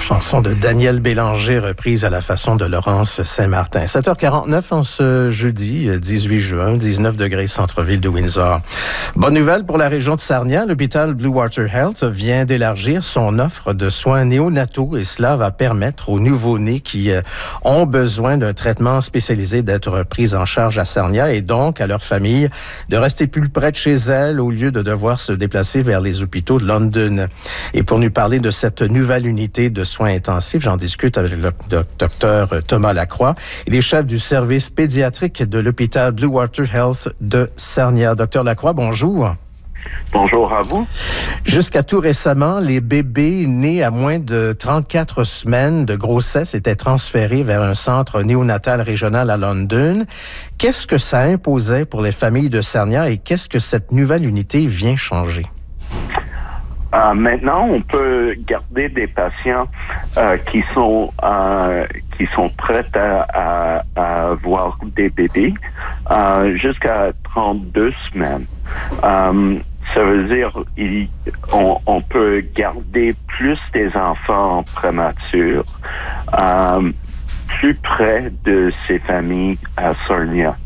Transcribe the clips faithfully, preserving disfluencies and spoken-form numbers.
Chanson de Daniel Bélanger, reprise à la façon de Laurence Saint-Martin. sept heures quarante-neuf en ce jeudi dix-huit juin, dix-neuf degrés centre-ville de Windsor. Bonne nouvelle pour la région de Sarnia. L'hôpital Blue Water Health vient d'élargir son offre de soins néonataux et cela va permettre aux nouveau-nés qui ont besoin d'un traitement spécialisé d'être pris en charge à Sarnia et donc à leur famille de rester plus près de chez elles au lieu de devoir se déplacer vers les hôpitaux de London. Et pour nous parler de cette nouvelle unité de soins intensifs, j'en discute avec le docteur Thomas Lacroix. Il est chef du service pédiatrique de l'hôpital Blue Water Health de Sarnia. Docteur Lacroix, bonjour. Bonjour à vous. Jusqu'à tout récemment, les bébés nés à moins de trente-quatre semaines de grossesse étaient transférés vers un centre néonatal régional à London. Qu'est-ce que ça imposait pour les familles de Sarnia et qu'est-ce que cette nouvelle unité vient changer? Euh, maintenant, on peut garder des patients euh, qui sont euh, qui sont prêts à, à, à avoir des bébés euh, jusqu'à trente-deux semaines. Euh, ça veut dire il, on, on peut garder plus des enfants prématures euh, plus près de ces familles à Sarnia.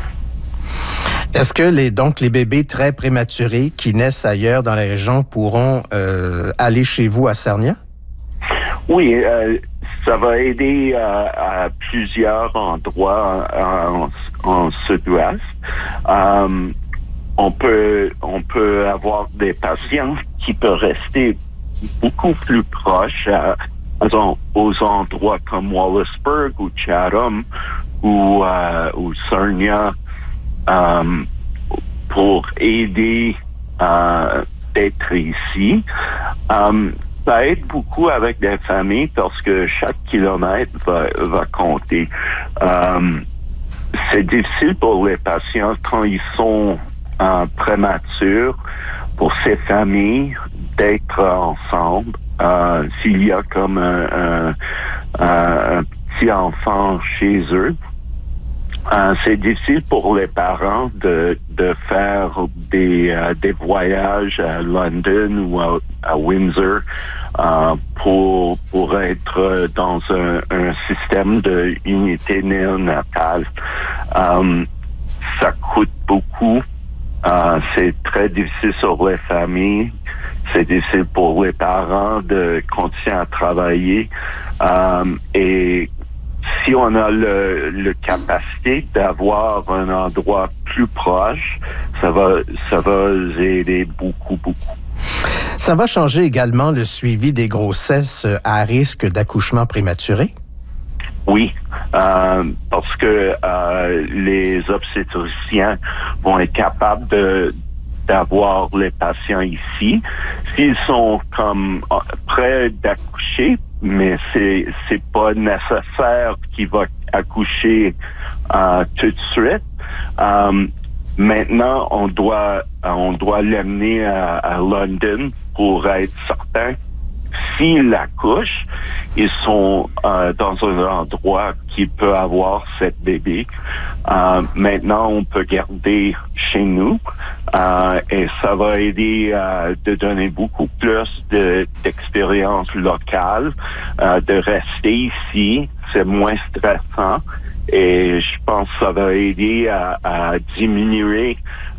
Est-ce que les, donc les bébés très prématurés qui naissent ailleurs dans la région pourront euh, aller chez vous à Sarnia? Oui, euh, ça va aider euh, à plusieurs endroits en, en sud-ouest. Euh, on peut on peut avoir des patients qui peuvent rester beaucoup plus proches à, aux endroits comme Wallaceburg ou Chatham ou, euh, ou Sarnia. Euh, pour aider euh, d'être ici. Euh, ça aide beaucoup avec des familles parce que chaque kilomètre va, va compter. Euh, c'est difficile pour les patients quand ils sont euh, prématures, pour ces familles d'être ensemble. Euh, s'il y a comme un, un, un, un petit enfant chez eux, Euh, c'est difficile pour les parents de, de faire des, euh, des voyages à London ou à, à Windsor euh, pour, pour être dans un, un système de unité néonatale. Euh, ça coûte beaucoup. Euh, c'est très difficile sur les familles. C'est difficile pour les parents de continuer à travailler. Euh, et si on a le, le capacité d'avoir un endroit plus proche, ça va, ça va aider beaucoup, beaucoup. Ça va changer également le suivi des grossesses à risque d'accouchement prématuré? Oui, euh, parce que euh, les obstétriciens vont être capables de d'avoir les patients ici. S'ils sont comme prêts d'accoucher, mais c'est c'est pas nécessaire qu'ils vont accoucher euh, tout de suite. Euh, maintenant, on doit on doit l'amener à, à London pour être certain. S'ils accouchent, ils sont euh, dans un endroit qui peut avoir cette bébé. Euh, maintenant, on peut garder chez nous euh, et ça va aider euh, de donner beaucoup plus de, d'expérience locale, euh, de rester ici. C'est moins stressant et je pense que ça va aider à, à diminuer